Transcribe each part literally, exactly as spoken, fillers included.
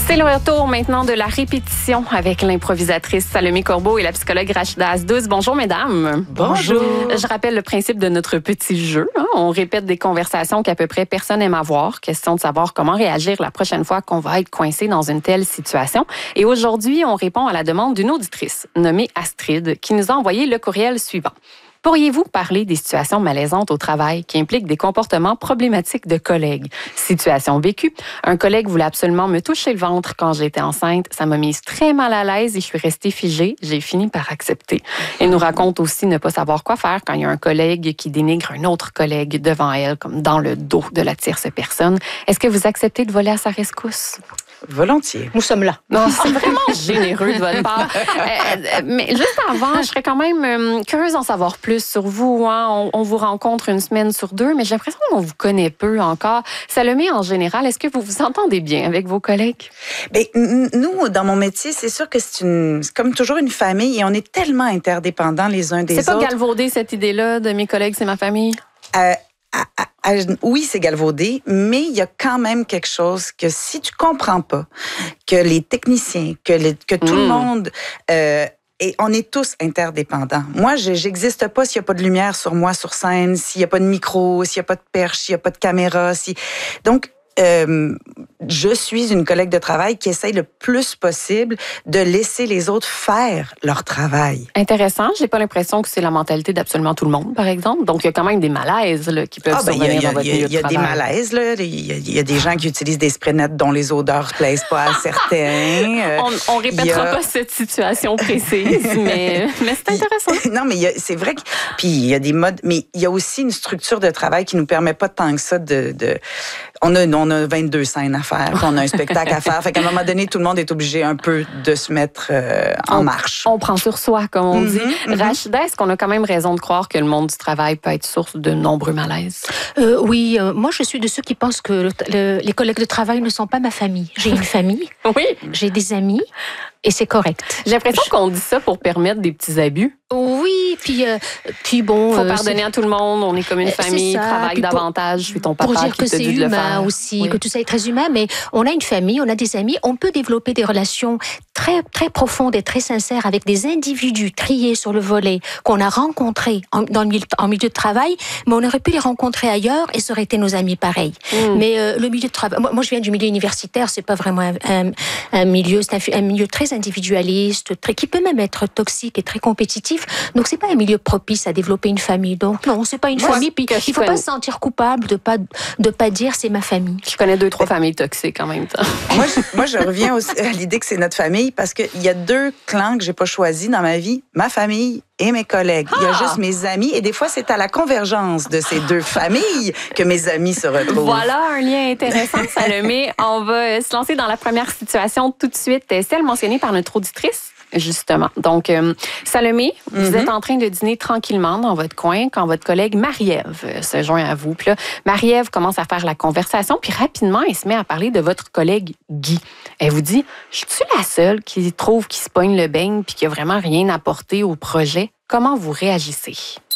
C'est le retour maintenant de la répétition avec l'improvisatrice Salomé Corbeau et la psychologue Rachida Asdouz. Bonjour, mesdames. Bonjour. Je rappelle le principe de notre petit jeu. Hein? On répète des conversations qu'à peu près personne n'aime avoir. Question de savoir comment réagir la prochaine fois qu'on va être coincé dans une telle situation. Et aujourd'hui, on répond à la demande d'une auditrice nommée Astrid qui nous a envoyé le courriel suivant. Pourriez-vous parler des situations malaisantes au travail qui impliquent des comportements problématiques de collègues? Situation vécue. Un collègue voulait absolument me toucher le ventre quand j'étais enceinte. Ça m'a mise très mal à l'aise et je suis restée figée. J'ai fini par accepter. Elle nous raconte aussi ne pas savoir quoi faire quand il y a un collègue qui dénigre un autre collègue devant elle, comme dans le dos de la tierce personne. Est-ce que vous acceptez de voler à sa rescousse? Volontiers. Nous sommes là. Non, c'est vraiment généreux de votre part. Euh, mais juste avant, je serais quand même euh, curieuse d'en savoir plus sur vous. Hein? On, on vous rencontre une semaine sur deux, mais j'ai l'impression qu'on vous connaît peu encore. Salomé, en général, est-ce que vous vous entendez bien avec vos collègues? Bien, nous, dans mon métier, c'est sûr que c'est, une, c'est comme toujours une famille et on est tellement interdépendants les uns des c'est autres. C'est pas galvaudé, cette idée-là de mes collègues, c'est ma famille? Euh, À, à, à, oui, c'est galvaudé, mais il y a quand même quelque chose que si tu comprends pas, que les techniciens, que, les, que tout mmh. le monde... Euh, et on est tous interdépendants. Moi, je n'existe pas s'il n'y a pas de lumière sur moi sur scène, s'il n'y a pas de micro, s'il n'y a pas de perche, s'il n'y a pas de caméra. Si... Donc, Euh, je suis une collègue de travail qui essaye le plus possible de laisser les autres faire leur travail. Intéressant. J'ai pas l'impression que c'est la mentalité d'absolument tout le monde, par exemple. Donc, il y a quand même des malaises là, qui peuvent ah, ben, survenir dans votre milieu de travail. Il y a des malaises. Là. Il, y a, il y a des gens qui utilisent des sprays nets dont les odeurs ne plaisent pas à certains. on on répétera a... pas cette situation précise, mais, mais c'est intéressant. Non, mais il y a, c'est vrai que... Puis, il y a des modes... Mais il y a aussi une structure de travail qui nous permet pas tant que ça de... de... On a, on a vingt-deux scènes à faire, on a un spectacle à faire. Fait qu'à un moment donné, tout le monde est obligé un peu de se mettre euh, en on, marche. On prend sur soi, comme on mm-hmm, dit. Mm-hmm. Rachida, est-ce qu'on a quand même raison de croire que le monde du travail peut être source de nombreux malaises? Euh, oui, euh, moi je suis de ceux qui pensent que le, le, les collègues de travail ne sont pas ma famille. J'ai une famille, oui. J'ai des amis et c'est correct. J'ai l'impression je... qu'on dit ça pour permettre des petits abus. Oui, puis, euh, puis bon... Il faut euh, pardonner à tout le monde, on est comme une famille, travaille puis davantage, je suis ton papa pour dire qui que te c'est dit de le faire. aussi, oui. que tout ça est très humain, mais on a une famille, on a des amis, on peut développer des relations très, très profondes et très sincères avec des individus triés sur le volet qu'on a rencontrés en, dans le milieu, en milieu de travail, mais on aurait pu les rencontrer ailleurs et ça aurait été nos amis pareils. Mm. Mais euh, le milieu de travail... Moi, moi, je viens du milieu universitaire, c'est pas vraiment un, un, un milieu, c'est un, un milieu très individualiste, très, qui peut même être toxique et très compétitif. Donc, c'est pas un milieu propice à développer une famille. Donc, non, c'est pas une moi, famille. Puis, il faut connais... pas se sentir coupable de pas, de pas dire c'est ma famille. Je connais deux, trois familles toxiques en même temps. moi, je, moi, je reviens aussi à l'idée que c'est notre famille parce qu'il y a deux clans que j'ai pas choisis dans ma vie. Ma famille et mes collègues. Ah! Il y a juste mes amis. Et des fois, c'est à la convergence de ces deux familles que mes amis se retrouvent. Voilà un lien intéressant, Salomé. On va se lancer dans la première situation tout de suite, celle mentionnée par notre auditrice. Justement. Donc, euh, Salomé, mm-hmm. vous êtes en train de dîner tranquillement dans votre coin quand votre collègue Marie-Ève se joint à vous. Puis là, Marie-Ève commence à faire la conversation, puis rapidement, elle se met à parler de votre collègue Guy. Elle vous dit, je suis la seule qui trouve qu'il se pogne le beigne puis qu'il n'y a vraiment rien apporté au projet. Comment vous réagissez?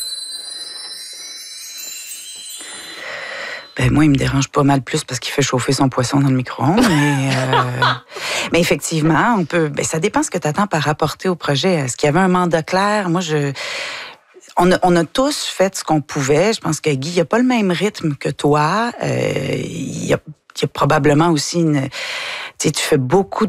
Ben, moi, il me dérange pas mal plus parce qu'il fait chauffer son poisson dans le micro-ondes. Mais, euh, mais effectivement, on peut. Ben, ça dépend ce que tu attends par rapporter au projet. Est-ce qu'il y avait un mandat clair? Moi, je. On a, on a tous fait ce qu'on pouvait. Je pense que Guy, il n'a pas le même rythme que toi. Euh, il, y a, il y a probablement aussi une. Tu sais, tu fais beaucoup